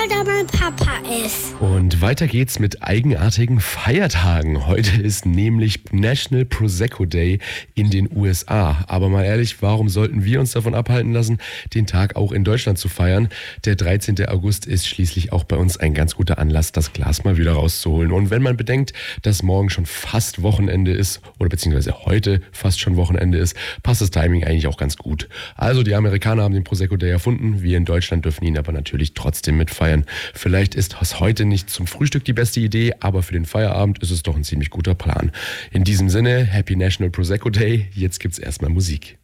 da mein Papa ist. Und weiter geht's mit eigenartigen Feiertagen. Heute ist nämlich National Prosecco Day in den USA. Aber mal ehrlich, warum sollten wir uns davon abhalten lassen, den Tag auch in Deutschland zu feiern? Der 13. August ist schließlich auch bei uns ein ganz guter Anlass, das Glas mal wieder rauszuholen. Und wenn man bedenkt, dass morgen schon fast Wochenende ist, oder beziehungsweise heute fast schon Wochenende ist, passt das Timing eigentlich auch ganz gut. Also die Amerikaner haben den Prosecco Day erfunden, wir in Deutschland dürfen ihn aber natürlich trotzdem mitfeiern. Vielleicht ist das heute nicht zum Frühstück die beste Idee, aber für den Feierabend ist es doch ein ziemlich guter Plan. In diesem Sinne, Happy National Prosecco Day. Jetzt gibt's erstmal Musik.